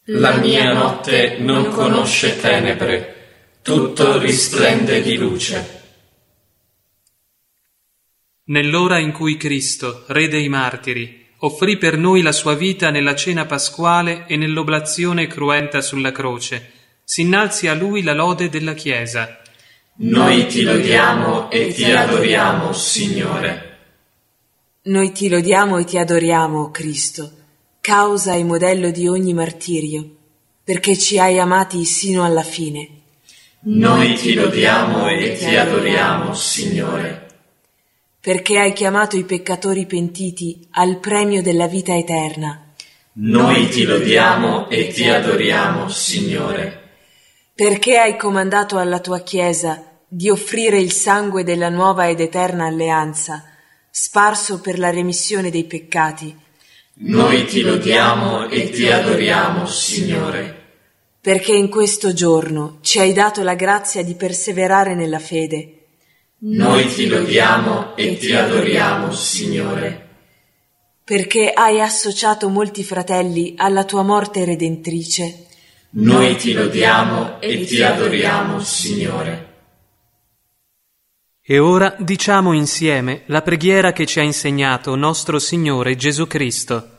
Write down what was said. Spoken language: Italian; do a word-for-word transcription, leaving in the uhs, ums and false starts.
La mia notte non conosce tenebre, tutto risplende di luce. Nell'ora in cui Cristo, Re dei martiri, offrì per noi la sua vita nella cena pasquale e nell'oblazione cruenta sulla croce, si innalzi a Lui la lode della Chiesa. Noi ti lodiamo e ti adoriamo, Signore. Noi ti lodiamo e ti adoriamo, Cristo, causa e modello di ogni martirio, perché ci hai amati sino alla fine. Noi ti lodiamo e ti adoriamo, Signore. Perché hai chiamato i peccatori pentiti al premio della vita eterna. Noi ti lodiamo e ti adoriamo, Signore. Perché hai comandato alla tua Chiesa di offrire il sangue della nuova ed eterna alleanza, sparso per la remissione dei peccati. Noi ti lodiamo e ti adoriamo, Signore. Perché in questo giorno ci hai dato la grazia di perseverare nella fede. Noi ti lodiamo e ti adoriamo, Signore. Perché hai associato molti fratelli alla tua morte redentrice. Noi ti lodiamo e ti adoriamo, Signore. E ora diciamo insieme la preghiera che ci ha insegnato nostro Signore Gesù Cristo.